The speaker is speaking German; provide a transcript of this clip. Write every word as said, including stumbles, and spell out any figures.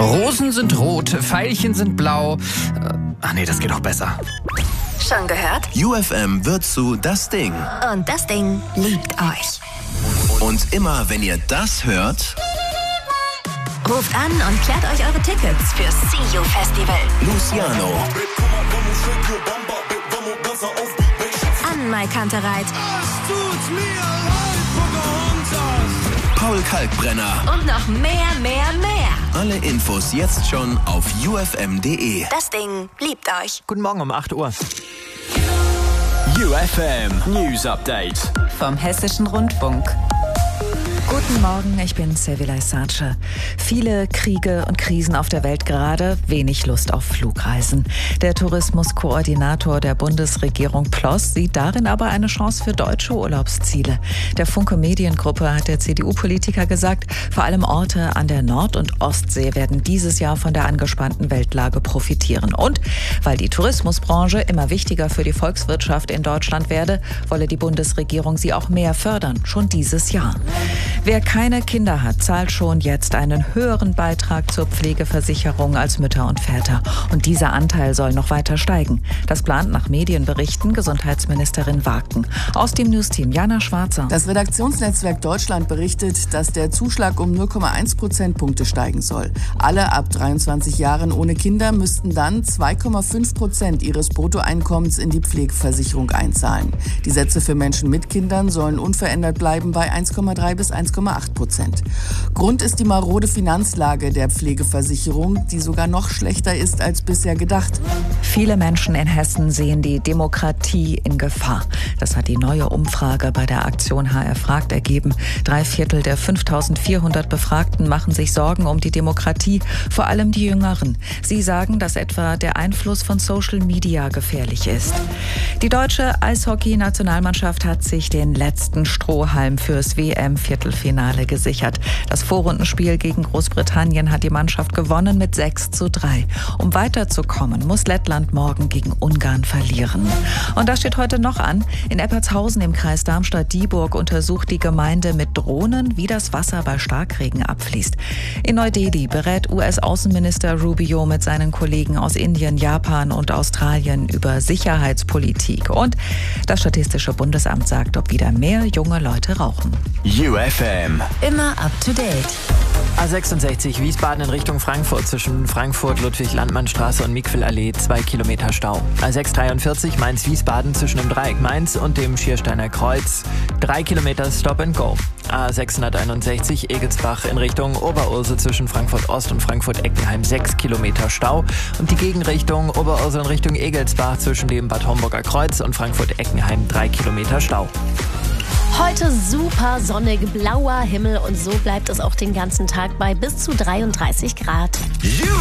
Rosen sind rot, Veilchen sind blau. Äh, ach nee, das geht doch besser. Schon gehört? U F M wird zu Das Ding. Und das Ding liebt euch. Und immer wenn ihr das hört, ruft an und klärt euch eure Tickets fürs See You Festival. Luciano, Anne-Mai Kantereit, Paul Kalkbrenner. und noch mehr, mehr, mehr. Alle Infos jetzt schon auf U F M punkt de. Das Ding liebt euch. Guten Morgen um acht Uhr. U F M News Update. Vom Hessischen Rundfunk. Guten Morgen, ich bin Sevilay Sace. Viele Kriege und Krisen auf der Welt gerade, wenig Lust auf Flugreisen. Der Tourismuskoordinator der Bundesregierung Ploss sieht darin aber eine Chance für deutsche Urlaubsziele. Der Funke Mediengruppe hat der C D U-Politiker gesagt, vor allem Orte an der Nord- und Ostsee werden dieses Jahr von der angespannten Weltlage profitieren. Und weil die Tourismusbranche immer wichtiger für die Volkswirtschaft in Deutschland werde, wolle die Bundesregierung sie auch mehr fördern, schon dieses Jahr. Wer keine Kinder hat, zahlt schon jetzt einen höheren Beitrag zur Pflegeversicherung als Mütter und Väter. Und dieser Anteil soll noch weiter steigen. Das plant nach Medienberichten Gesundheitsministerin Waken. Aus dem Newsteam Jana Schwarzer. Das Redaktionsnetzwerk Deutschland berichtet, dass der Zuschlag um null Komma eins Prozentpunkte steigen soll. Alle ab dreiundzwanzig Jahren ohne Kinder müssten dann zwei Komma fünf Prozent ihres Bruttoeinkommens in die Pflegeversicherung einzahlen. Die Sätze für Menschen mit Kindern sollen unverändert bleiben bei eins Komma drei bis eins Komma acht Prozent. Grund ist die marode Finanzlage der Pflegeversicherung, die sogar noch schlechter ist als bisher gedacht. Viele Menschen in Hessen sehen die Demokratie in Gefahr. Das hat die neue Umfrage bei der Aktion H R fragt ergeben. Drei Viertel der fünftausendvierhundert Befragten machen sich Sorgen um die Demokratie, vor allem die Jüngeren. Sie sagen, dass etwa der Einfluss von Social Media gefährlich ist. Die deutsche Eishockey-Nationalmannschaft hat sich den letzten Strohhalm fürs W M-Viertelfinale gesichert. Das Vorrundenspiel gegen Großbritannien hat die Mannschaft gewonnen mit sechs zu drei. Um weiterzukommen, muss Lettland morgen gegen Ungarn verlieren. Und das steht heute noch an. In Eppertshausen im Kreis Darmstadt-Dieburg untersucht die Gemeinde mit Drohnen, wie das Wasser bei Starkregen abfließt. In Neu-Delhi berät U S-Außenminister Rubio mit seinen Kollegen aus Indien, Japan und Australien über Sicherheitspolitik. Und das Statistische Bundesamt sagt, ob wieder mehr junge Leute rauchen. U F M. Immer up to date. A sechsundsechzig Wiesbaden in Richtung Frankfurt zwischen Frankfurt-Ludwig-Landmann-Straße und Miquel-Allee, zwei Kilometer Stau. A sechs dreiundvierzig Mainz-Wiesbaden zwischen dem Dreieck Mainz und dem Schiersteiner Kreuz, drei Kilometer Stop and Go. A sechshunderteinundsechzig Egelsbach in Richtung Oberurse zwischen Frankfurt-Ost und Frankfurt-Eckenheim, sechs Kilometer Stau. Und die Gegenrichtung Oberurse in Richtung Egelsbach zwischen dem Bad Homburger Kreuz und Frankfurt-Eckenheim, drei Kilometer Stau. Heute super sonnig, blauer Himmel und so bleibt es auch den ganzen Tag bei bis zu dreiunddreißig Grad.